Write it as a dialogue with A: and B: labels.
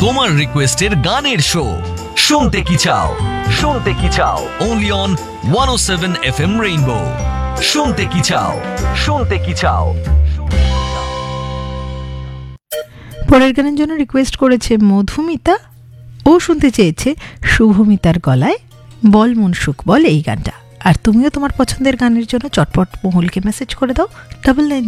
A: তোমার রিকোয়েস্টের গানের শো শুনতে কি চাও, শুনতে কি চাও, অনলি অন 107 FM রেইনবো। শুনতে কি চাও, শুনতে কি চাও।
B: পরের গানের জন্য রিকোয়েস্ট করেছে মধুমিতা, ও শুনতে চেয়েছে শুভমিতার গলায় বল মন সুখ বল এই গানটা। আর তুমিও তোমার পছন্দের গানের জন্য চটপট মহুলকে মেসেজ করে দাও 99